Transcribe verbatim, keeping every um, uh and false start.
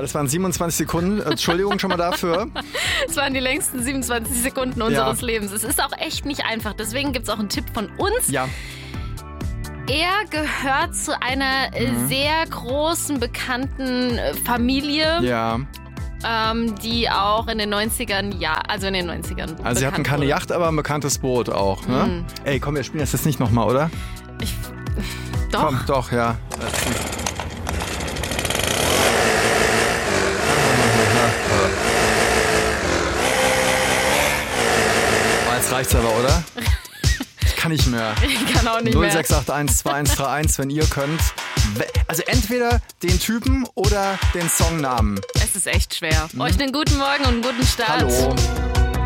das waren siebenundzwanzig Sekunden. Entschuldigung schon mal dafür. Es waren die längsten siebenundzwanzig Sekunden unseres Ja. Lebens. Es ist auch echt nicht einfach. Deswegen gibt es auch einen Tipp von uns. Ja. Er gehört zu einer äh, Mhm. sehr großen, bekannten äh, Familie, Ja. ähm, die auch in den neunzigern, ja, also in den neunzigern Also sie hatten keine wurde. Yacht, aber ein bekanntes Boot auch. Ne? Mhm. Ey, komm, wir spielen das jetzt nicht nochmal, oder? Ich, doch. Komm, doch, ja. Oh, jetzt reicht's aber, oder? Ich kann nicht mehr. Ich kann auch nicht null mehr. sechs acht eins zwei eins drei eins, wenn ihr könnt. Also entweder den Typen oder den Songnamen. Es ist echt schwer. Euch einen guten Morgen und einen guten Start. Hallo.